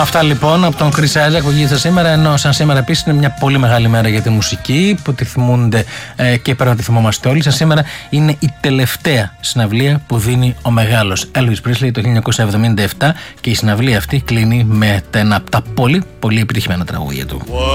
Αυτά λοιπόν από τον Chris Isaac που γίνεται σήμερα. Ενώ σαν σήμερα επίσης είναι μια πολύ μεγάλη μέρα για τη μουσική που τη θυμούνται και πρέπει να τη θυμόμαστε όλοι. Σαν σήμερα είναι η τελευταία συναυλία που δίνει ο μεγάλος Elvis Presley το 1977 και η συναυλία αυτή κλείνει με ένα από τα πολύ πολύ επιτυχημένα τραγούδια του.